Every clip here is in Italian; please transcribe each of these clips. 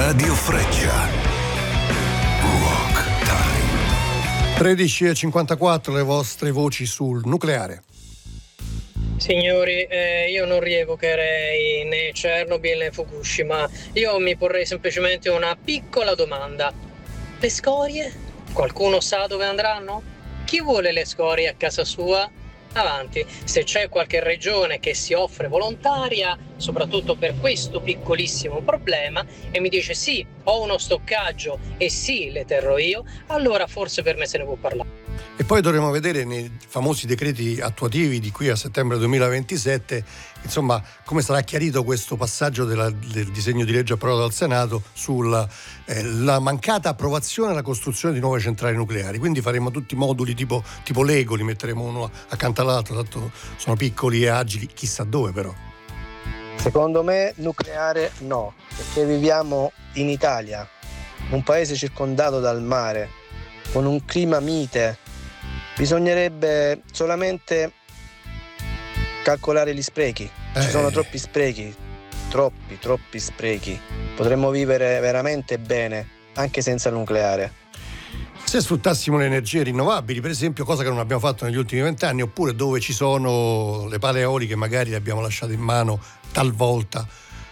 Radio Freccia. Rock Time. 13:54, le vostre voci sul nucleare. Signori, io non rievocherei né Chernobyl né Fukushima. Io mi porrei semplicemente una piccola domanda. Le scorie? Qualcuno sa dove andranno? Chi vuole le scorie a casa sua? Avanti, se c'è qualche regione che si offre volontaria, soprattutto per questo piccolissimo problema, e mi dice sì, ho uno stoccaggio e sì, le terrò io, allora forse per me se ne può parlare. E poi dovremo vedere nei famosi decreti attuativi di qui a settembre 2027, insomma, come sarà chiarito questo passaggio del disegno di legge approvato dal Senato sulla la mancata approvazione alla costruzione di nuove centrali nucleari. Quindi faremo tutti moduli tipo Lego, li metteremo uno accanto all'altro, tanto sono piccoli e agili, chissà dove però. Secondo me nucleare no, perché viviamo in Italia, un paese circondato dal mare, con un clima mite. Bisognerebbe solamente calcolare gli sprechi. Ci sono troppi sprechi, troppi sprechi. Potremmo vivere veramente bene anche senza il nucleare. Se sfruttassimo le energie rinnovabili, per esempio, cosa che non abbiamo fatto negli ultimi 20 anni, oppure dove ci sono le pale eoliche, magari le abbiamo lasciate in mano talvolta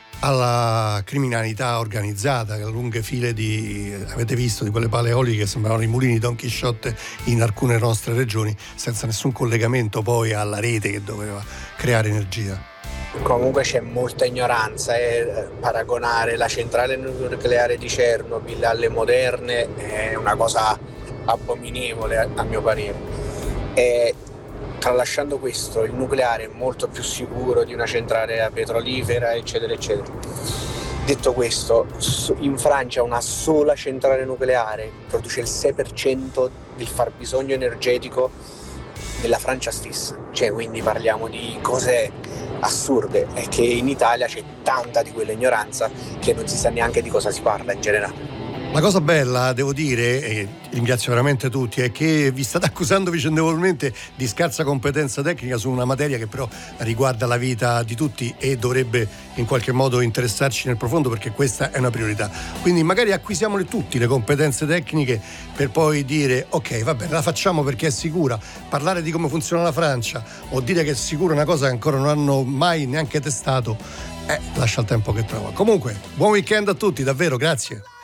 alla criminalità organizzata, che lunghe file avete visto, di quelle pale eoliche che sembravano i mulini Don Chisciotte in alcune nostre regioni, senza nessun collegamento poi alla rete che doveva creare energia. Comunque c'è molta ignoranza e paragonare la centrale nucleare di Chernobyl alle moderne è una cosa abominevole a mio parere. E tralasciando questo, il nucleare è molto più sicuro di una centrale petrolifera, eccetera eccetera. Detto questo, in Francia una sola centrale nucleare produce il 6% del fabbisogno energetico della Francia stessa, cioè quindi parliamo di cose assurde, e che in Italia c'è tanta di quella ignoranza che non si sa neanche di cosa si parla in generale. La cosa bella, devo dire, e ringrazio veramente tutti, è che vi state accusando vicendevolmente di scarsa competenza tecnica su una materia che però riguarda la vita di tutti e dovrebbe in qualche modo interessarci nel profondo, perché questa è una priorità. Quindi magari acquisiamole tutti le competenze tecniche per poi dire ok, va bene, la facciamo perché è sicura. Parlare di come funziona la Francia o dire che è sicura una cosa che ancora non hanno mai neanche testato, lascia il tempo che trova. Comunque, buon weekend a tutti, davvero, grazie.